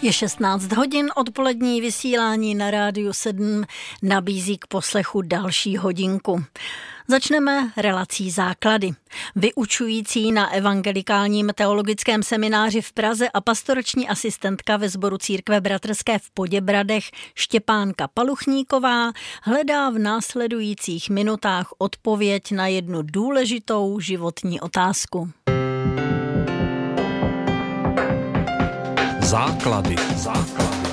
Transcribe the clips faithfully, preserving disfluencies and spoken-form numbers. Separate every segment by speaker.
Speaker 1: Je šestnáct hodin, odpolední vysílání na Rádiu sedm nabízí k poslechu další hodinku. Začneme relací Základy. Vyučující na evangelikálním teologickém semináři v Praze a pastorační asistentka ve sboru Církve bratrské v Poděbradech Štěpánka Paluchníková hledá v následujících minutách odpověď na jednu důležitou životní otázku.
Speaker 2: Základy. Základy.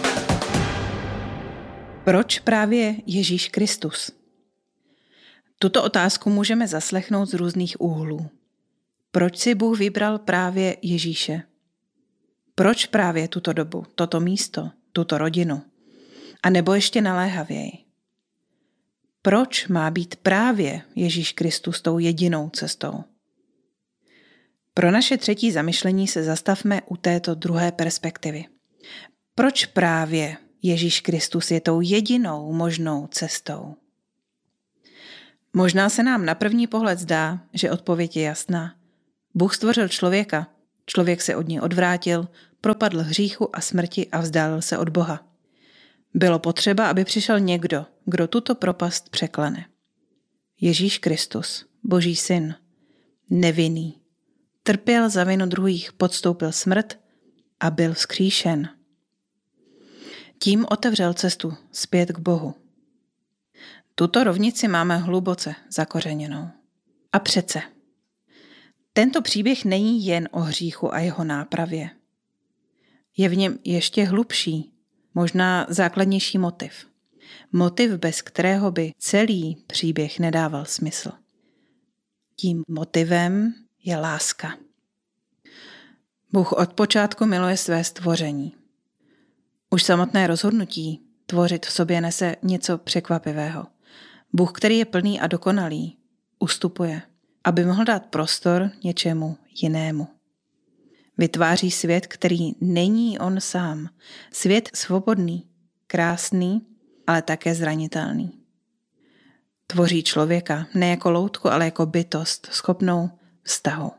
Speaker 3: Proč právě Ježíš Kristus? Tuto otázku můžeme zaslechnout z různých úhlů. Proč si Bůh vybral právě Ježíše? Proč právě tuto dobu, toto místo, tuto rodinu? A nebo ještě naléhavěji? Proč má být právě Ježíš Kristus tou jedinou cestou? Pro naše třetí zamyšlení se zastavme u této druhé perspektivy. Proč právě Ježíš Kristus je tou jedinou možnou cestou? Možná se nám na první pohled zdá, že odpověď je jasná. Bůh stvořil člověka, člověk se od něj odvrátil, propadl hříchu a smrti a vzdálil se od Boha. Bylo potřeba, aby přišel někdo, kdo tuto propast překlene. Ježíš Kristus, Boží syn, nevinný, trpěl za vinu druhých, podstoupil smrt a byl vzkříšen. Tím otevřel cestu zpět k Bohu. Tuto rovnici máme hluboce zakořeněnou. A přece, tento příběh není jen o hříchu a jeho nápravě. Je v něm ještě hlubší, možná základnější motiv. Motiv, bez kterého by celý příběh nedával smysl. Tím motivem je láska. Bůh od počátku miluje své stvoření. Už samotné rozhodnutí tvořit v sobě nese něco překvapivého. Bůh, který je plný a dokonalý, ustupuje, aby mohl dát prostor něčemu jinému. Vytváří svět, který není on sám. Svět svobodný, krásný, ale také zranitelný. Tvoří člověka ne jako loutku, ale jako bytost, schopnou vztahu.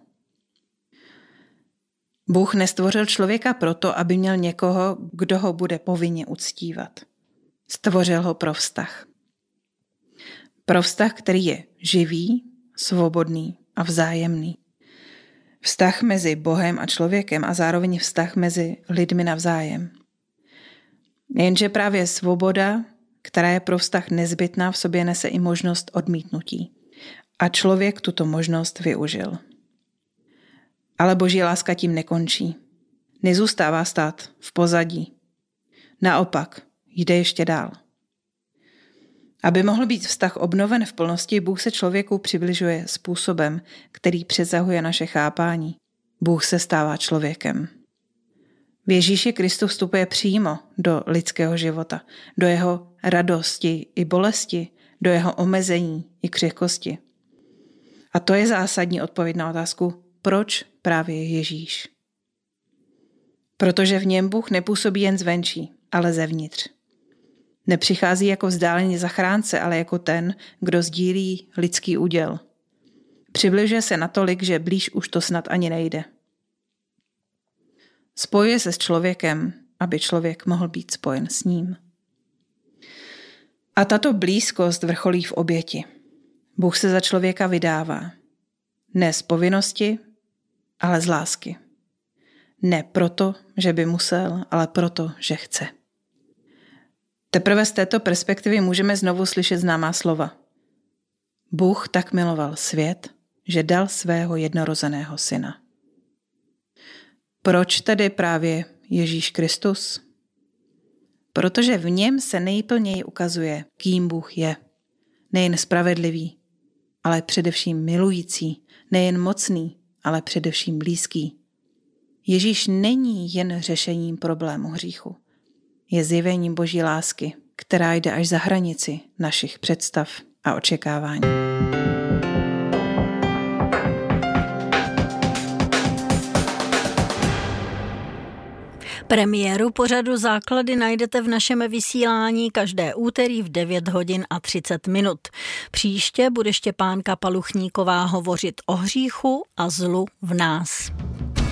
Speaker 3: Bůh nestvořil člověka proto, aby měl někoho, kdo ho bude povinně uctívat. Stvořil ho pro vztah. Pro vztah, který je živý, svobodný a vzájemný. Vztah mezi Bohem a člověkem a zároveň vztah mezi lidmi navzájem. Jenže právě svoboda, která je pro vztah nezbytná, v sobě nese i možnost odmítnutí. A člověk tuto možnost využil. Ale Boží láska tím nekončí. Nezůstává stát v pozadí. Naopak, jde ještě dál. Aby mohl být vztah obnoven v plnosti, Bůh se člověku přibližuje způsobem, který přesahuje naše chápání. Bůh se stává člověkem. V Ježíši Kristu vstupuje přímo do lidského života, do jeho radosti i bolesti, do jeho omezení i křehkosti. A to je zásadní odpověď na otázku, proč právě Ježíš. Protože v něm Bůh nepůsobí jen zvenčí, ale zevnitř. Nepřichází jako vzdálený zachránce, ale jako ten, kdo sdílí lidský úděl. Přibližuje se natolik, že blíž už to snad ani nejde. Spojuje se s člověkem, aby člověk mohl být spojen s ním. A tato blízkost vrcholí v oběti. Bůh se za člověka vydává. Ne z povinnosti, ale z lásky. Ne proto, že by musel, ale proto, že chce. Teprve z této perspektivy můžeme znovu slyšet známá slova. Bůh tak miloval svět, že dal svého jednorozeného syna. Proč tedy právě Ježíš Kristus? Protože v něm se nejplněji ukazuje, kým Bůh je. Nejen spravedlivý, ale především milující, nejen mocný, ale především blízký. Ježíš není jen řešením problému hříchu. Je zjevením Boží lásky, která jde až za hranici našich představ a očekávání.
Speaker 1: Premiéru pořadu Základy najdete v našem vysílání každé úterý v devět hodin a třicet minut. Příště bude Štěpánka Paluchníková hovořit o hříchu a zlu v nás.